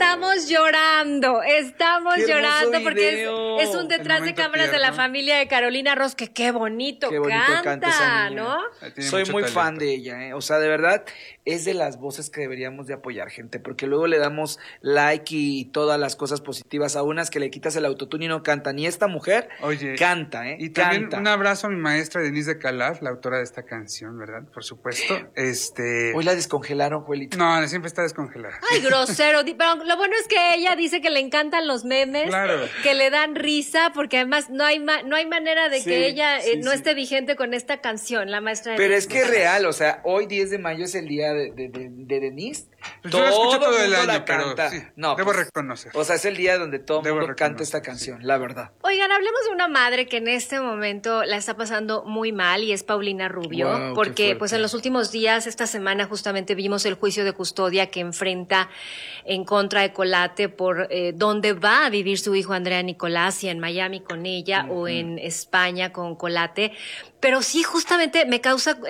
Estamos llorando porque es un detrás de cámaras de la tierno. familia de Carolina Ross, que qué bonito canta esa niña. ¿no? Tiene Soy mucho muy talento. fan de ella, ¿eh? O sea, de verdad, es de las voces que deberíamos de apoyar, gente, porque luego le damos like y todas las cosas positivas a unas que le quitas el autotune y no cantan. Y esta mujer Oye, canta, ¿eh? Y también Canta. un abrazo a mi maestra Denise de Calaf, la autora de esta canción, ¿verdad? Por supuesto. Hoy la descongelaron, Juelito. No, siempre está descongelada. Ay, grosero. Pero lo bueno es que ella dice que le encantan los memes, Claro. que le dan risa, porque además no hay manera de Sí, que ella sí, no sí. esté vigente con esta canción, la maestra de Pero es que es Denise. real, o sea, hoy 10 de mayo es el día de Denise. Pues yo la escucho todo el mundo año, la pero canta. sí, No, debo pues, reconocer. O sea, es el día donde todo el Debo mundo canta reconocer, esta canción, la verdad. Oigan, hablemos de una madre que en este momento la está pasando muy mal y es Paulina Rubio, Guau, qué porque fuerte. pues en los últimos días, esta semana justamente vimos el juicio de custodia que enfrenta en contra de Colate por dónde va a vivir su hijo Andrea Nicolás, si en Miami con ella o en España con Colate. Pero sí, justamente me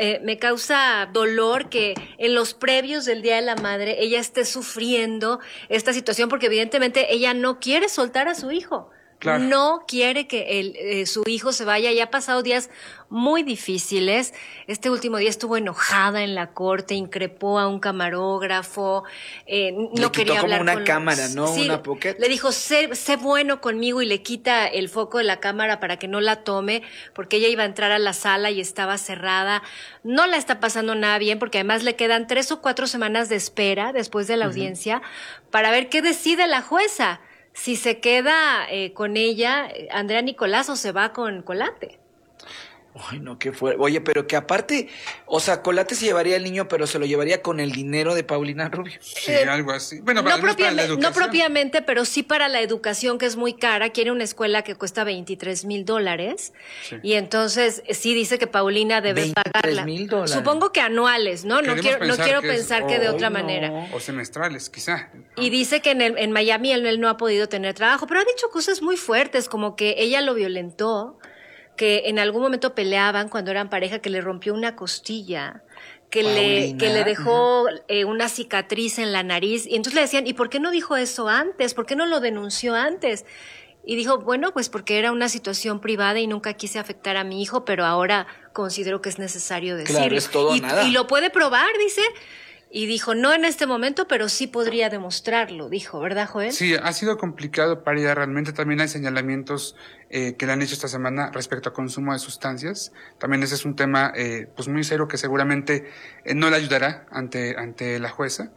causa dolor que en los previos del Día de la Madre ella esté sufriendo esta situación porque evidentemente ella no quiere soltar a su hijo. Claro. No quiere que su hijo se vaya y ha pasado días muy difíciles. Este último día estuvo enojada en la corte, increpó a un camarógrafo, no Le quería quitó como hablar una con cámara, ¿no? Sí, Una pocket. le dijo, sé bueno conmigo y le quita el foco de la cámara para que no la tome, porque ella iba a entrar a la sala y estaba cerrada. No la está pasando nada bien, porque además le quedan 3 o 4 semanas de espera después de la audiencia para ver qué decide la jueza. Si se queda con ella, Andrea Nicolás, o se va con Colate. Ay, no, qué fue. Oye, pero que aparte, o sea, Colate se llevaría al niño, pero se lo llevaría con el dinero de Paulina Rubio. Sí, algo así. Bueno, No, al menos para la no educación. propiamente, pero sí para la educación, que es muy cara. Quiere una escuela que cuesta $23,000. Sí. Y entonces sí dice que Paulina debe pagarla. $23,000. Supongo que anuales, ¿no? No Queremos quiero que es- pensar que de Ay, otra no. manera. O semestrales, quizá. Y dice que en Miami él no ha podido tener trabajo, pero ha dicho cosas muy fuertes, como que ella lo violentó, que en algún momento peleaban cuando eran pareja, que le rompió una costilla, que Paulina. le dejó una cicatriz en la nariz. Y entonces le decían, ¿y por qué no dijo eso antes? ¿Por qué no lo denunció antes? Y dijo, bueno, pues porque era una situación privada y nunca quise afectar a mi hijo, pero ahora considero que es necesario decirlo. Claro, es todo o y, nada. y lo puede probar, dice. Y dijo, no en este momento, pero sí podría demostrarlo, dijo, ¿verdad, Joel? Sí, ha sido complicado para ella realmente. También hay señalamientos que le han hecho esta semana respecto a consumo de sustancias. También ese es un tema pues muy serio que seguramente no le ayudará ante la jueza.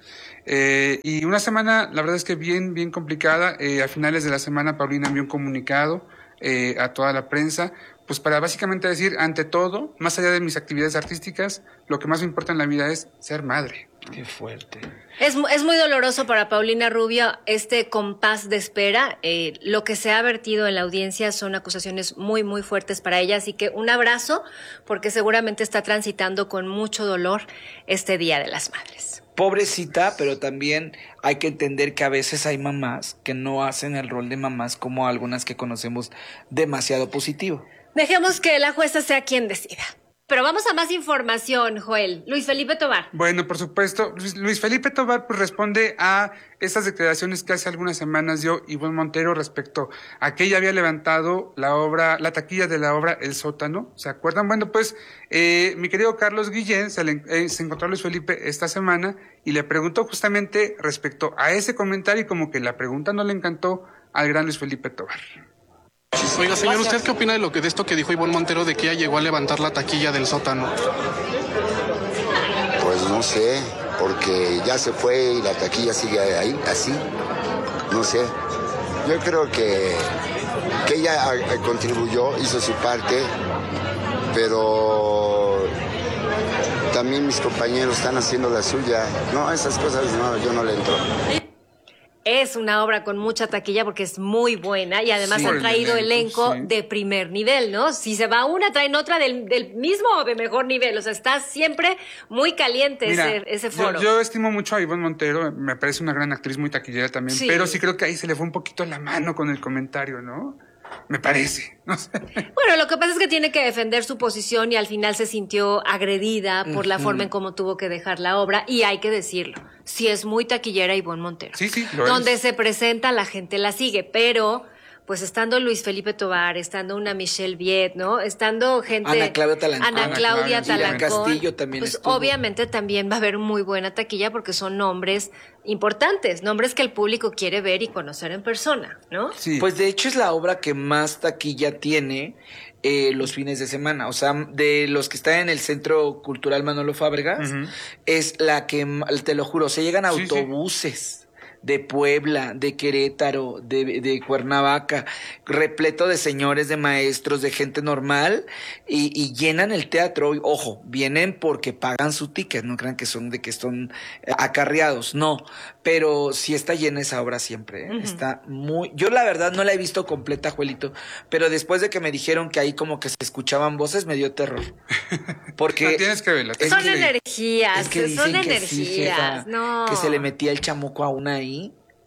Y una semana, la verdad es que bien complicada. A finales de la semana, Paulina envió un comunicado a toda la prensa, pues para básicamente decir, ante todo, más allá de mis actividades artísticas, lo que más me importa en la vida es ser madre. Qué fuerte. Es muy doloroso para Paulina Rubio este compás de espera. Lo que se ha vertido en la audiencia son acusaciones muy fuertes para ella, así que un abrazo, porque seguramente está transitando con mucho dolor este Día de las Madres. Pobrecita, pero también hay que entender que a veces hay mamás que no hacen el rol de mamás como algunas que conocemos demasiado positivo. Dejemos que la jueza sea quien decida. Pero vamos a más información, Joel. Luis Felipe Tobar. Bueno, por supuesto, Luis Felipe Tobar pues responde a estas declaraciones que hace algunas semanas dio Ivonne Montero respecto a que ella había levantado la taquilla de la obra El Sótano. ¿Se acuerdan? Bueno, pues mi querido Carlos Guillén se encontró a Luis Felipe esta semana y le preguntó justamente respecto a ese comentario y como que la pregunta no le encantó al gran Luis Felipe Tobar. Oiga, señor, ¿usted qué opina de esto que dijo Ivonne Montero de que ella llegó a levantar la taquilla del Sótano? Pues no sé, porque ya se fue y la taquilla sigue ahí, así. No sé. Yo creo que ella contribuyó, hizo su parte, pero también mis compañeros están haciendo la suya. No, esas cosas no, yo no le entro. Es una obra con mucha taquilla porque es muy buena y además Sí, han el traído elenco sí. de primer nivel, ¿no? Si se va una, traen otra del mismo o de mejor nivel. O sea, está siempre muy caliente Mira, ese foro. Yo estimo mucho a Ivonne Montero, me parece una gran actriz, muy taquillera también, Sí. pero sí creo que ahí se le fue un poquito la mano con el comentario, ¿no? me parece, no sé. Bueno, lo que pasa es que tiene que defender su posición y al final se sintió agredida por la forma en cómo tuvo que dejar la obra, y hay que decirlo, sí es muy taquillera Ivonne Montero. Sí, lo Donde es. se presenta, la gente la sigue, pero pues estando Luis Felipe Tovar, estando una Michelle Viet, ¿no? Estando gente... Ana Claudia Talancón. Ana Claudia Ana Claudia Talancón. Castillo también pues estuvo. obviamente también va a haber muy buena taquilla porque son nombres importantes, nombres que el público quiere ver y conocer en persona, ¿no? Sí. Pues de hecho es la obra que más taquilla tiene los fines de semana. O sea, de los que están en el Centro Cultural Manolo Fábregas, es la que, te lo juro, se llegan Sí, sí. autobuses de Puebla, de Querétaro, de Cuernavaca, repleto de señores, de maestros, de gente normal, y llenan el teatro. Y, ojo, vienen porque pagan su ticket, no crean que son acarreados, no, pero sí está llena esa obra siempre, ¿eh? Está muy... Yo la verdad no la he visto completa, Juelito, pero después de que me dijeron que ahí como que se escuchaban voces, me dio terror. Porque... No, tienes que verla. Es Son que- energías, es que son dicen que sí, energías, jefa, no. que se le metía el chamuco a una ahí.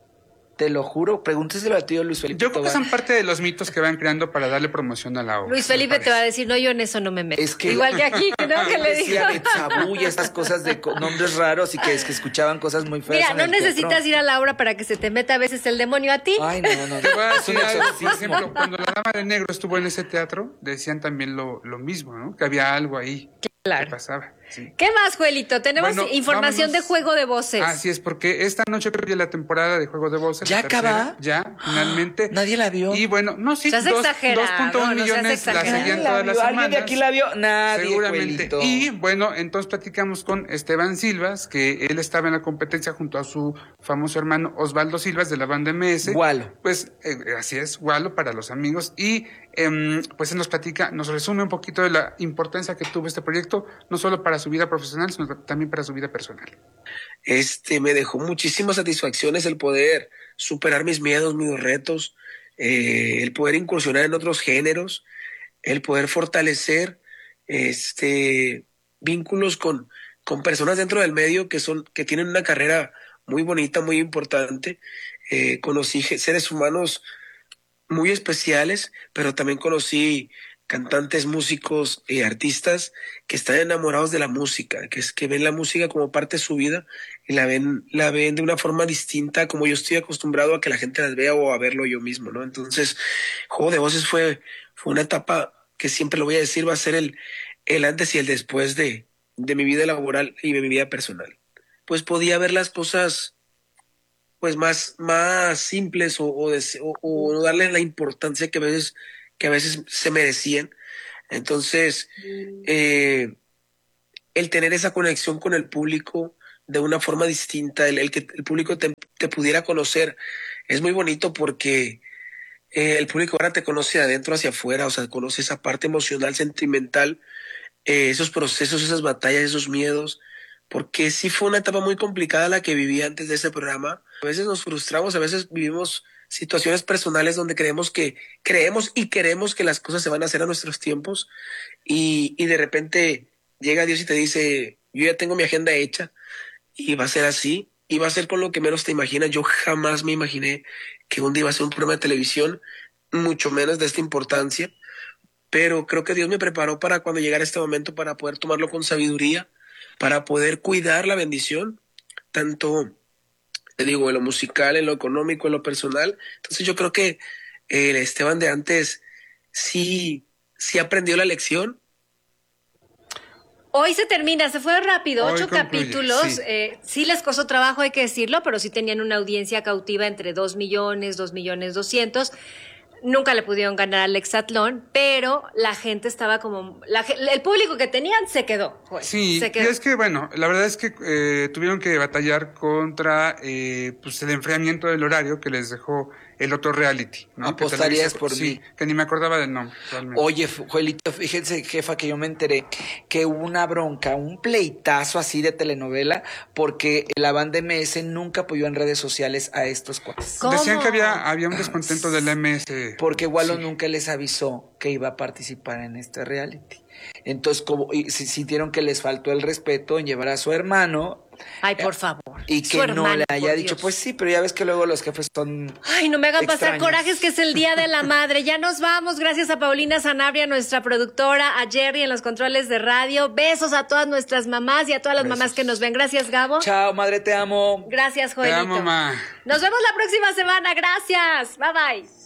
Te lo juro, pregúnteselo a tío Luis Felipe Yo creo que Tobar. son parte de los mitos que van creando para darle promoción a la obra. Luis me Felipe te va a parece. decir, no, yo en eso no me meto. Es que- Igual que aquí, ¿no? Que le dijo. Decía Betzabú y esas cosas de nombres raros y que escuchaban cosas muy feas. Mira, en no el necesitas teatro. ir a la obra para que se te meta a veces el demonio a ti. Ay, no. Te voy a Es un decir algo, por exorcismo. ejemplo, cuando la Dama de Negro estuvo en ese teatro, decían también lo mismo, ¿no? Que había algo ahí Claro. que pasaba. Sí. ¿Qué más, Juelito? Tenemos Bueno, información vámonos. de Juego de Voces. Así es, porque esta noche creo que la temporada de Juego de Voces. ¿Ya la tercera, acaba? Ya, finalmente. ¿Nadie la vio? Y bueno, no, sí, Seas exagerado, 2.1 no seas millones la exagerado. seguían ¿Alguien la todas las vio? semanas. ¿Alguien de aquí la vio? Nadie, Seguramente. Juelito. Y bueno, entonces platicamos con Esteban Silvas, que él estaba en la competencia junto a su famoso hermano Osvaldo Silvas de la banda MS. Gualo. Pues así es, Gualo para los amigos. Y pues él nos platica, nos resume un poquito de la importancia que tuvo este proyecto, no solo para su vida profesional, sino también para su vida personal. Me dejó muchísimas satisfacciones el poder superar mis miedos, mis retos, el poder incursionar en otros géneros, el poder fortalecer vínculos con personas dentro del medio que tienen una carrera muy bonita, muy importante. Conocí seres humanos muy especiales, pero también conocí cantantes, músicos y artistas que están enamorados de la música, que ven la música como parte de su vida y la ven de una forma distinta como yo estoy acostumbrado a que la gente las vea o a verlo yo mismo, ¿no? Entonces, Juego de Voces fue una etapa que siempre lo voy a decir, va a ser el antes y el después de mi vida laboral y de mi vida personal. Pues podía ver las cosas pues más simples o darle la importancia que a veces se merecían. Entonces, el tener esa conexión con el público de una forma distinta, el que el público te pudiera conocer, es muy bonito porque el público ahora te conoce de adentro hacia afuera, o sea, conoce esa parte emocional, sentimental, esos procesos, esas batallas, esos miedos, porque sí fue una etapa muy complicada la que viví antes de ese programa. A veces nos frustramos, a veces vivimos situaciones personales donde creemos y queremos que las cosas se van a hacer a nuestros tiempos y de repente llega Dios y te dice, yo ya tengo mi agenda hecha y va a ser así y va a ser con lo que menos te imaginas. Yo jamás me imaginé que un día iba a ser un programa de televisión, mucho menos de esta importancia, pero creo que Dios me preparó para cuando llegara este momento para poder tomarlo con sabiduría, para poder cuidar la bendición, tanto, te digo, en lo musical, en lo económico, en lo personal. Entonces yo creo que el Esteban de antes sí aprendió la lección. Hoy se termina, se fue rápido, Hoy 8 concluye, capítulos. sí. Sí les costó trabajo, hay que decirlo, pero sí tenían una audiencia cautiva entre 2 millones, 2.200.000. Nunca le pudieron ganar al Hexatlón, pero la gente estaba como... el público que tenían se quedó. Pues, Sí, se y quedó. es que, bueno, la verdad es que tuvieron que batallar contra pues el enfriamiento del horario que les dejó el otro reality, ¿no? Que Apostarías Televisa- por sí, mí. que ni me acordaba del nombre, realmente. Oye, Joelito, fíjense, jefa, que yo me enteré que hubo una bronca, un pleitazo así de telenovela, porque la banda MS nunca apoyó en redes sociales a estos cuates. ¿Cómo? Decían que había un descontento del MS. Porque Walo Sí. nunca les avisó que iba a participar en este reality. Entonces, como y sintieron que les faltó el respeto en llevar a su hermano, Ay, por favor. Y Su que no hermano, le haya por dicho, Dios. pues sí, pero ya ves que luego los jefes son... Ay, no me hagan pasar extraños. corajes, que es el Día de la Madre. Ya nos vamos. Gracias a Paulina Sanabria, nuestra productora, a Jerry en los controles de radio. Besos a todas nuestras mamás y a todas las mamás que nos ven. Gracias, Gabo. Chao, madre, te amo. Gracias, Te Joelito. amo, mamá. Nos vemos la próxima semana. Gracias. Bye, bye.